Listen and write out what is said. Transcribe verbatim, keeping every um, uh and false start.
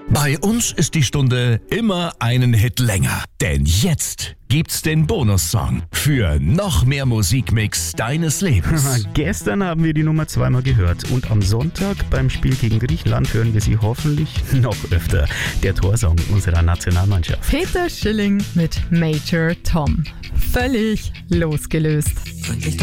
Bei uns ist die Stunde immer einen Hit länger. Denn jetzt gibt's den Bonussong für noch mehr Musikmix deines Lebens. Gestern haben wir die Nummer zweimal gehört und am Sonntag beim Spiel gegen Griechenland hören wir sie hoffentlich noch öfter. Der Torsong unserer Nationalmannschaft. Peter Schilling mit Major Tom. Völlig losgelöst.